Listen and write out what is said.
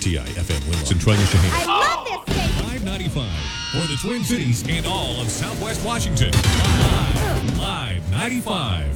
WTI FM Winlow, Centralia, Shaheen. I love this station. 595 for the Twin Cities and all of Southwest Washington. Live 95.